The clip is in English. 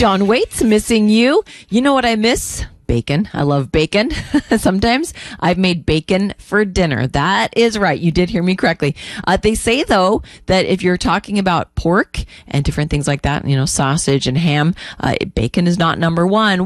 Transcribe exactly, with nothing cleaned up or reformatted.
John Waits, missing you. You know what I miss? Bacon. I love bacon. Sometimes I've made bacon for dinner. That is right. You did hear me correctly. Uh, they say, though, that if you're talking about pork and different things like that, you know, sausage and ham, uh, bacon is not number one.